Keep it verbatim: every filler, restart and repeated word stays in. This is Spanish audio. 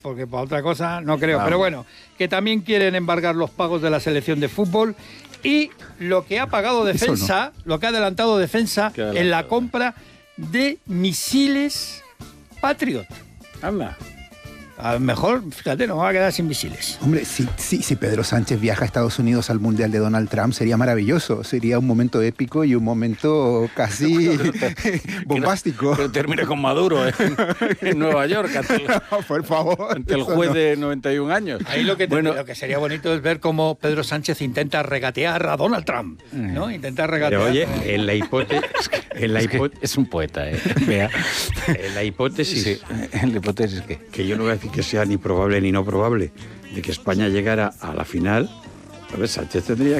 porque para otra cosa no creo. Vamos. Pero bueno, que también quieren embargar los pagos de la selección de fútbol y lo que ha pagado Defensa, no. lo que ha adelantado Defensa en la compra de misiles Patriot. Anda. A lo mejor, fíjate, nos va a quedar sin misiles. Hombre, si, si, si Pedro Sánchez viaja a Estados Unidos al Mundial de Donald Trump, sería maravilloso. Sería un momento épico y un momento casi bombástico. Que termine con Maduro ¿eh? en Nueva York, ante el, no, por favor, ante el juez no. de noventa y un años. Ahí lo que, te, bueno, lo que sería bonito es ver cómo Pedro Sánchez intenta regatear a Donald Trump, ¿no? Intenta regatear. Pero oye, en la hipótesis... En la es, hipó... es un poeta, ¿eh? Vea. En la hipótesis... Sí, en la hipótesis que... Que yo no voy a decir que sea ni probable ni no probable de que España llegara a la final, a ver, Sánchez tendría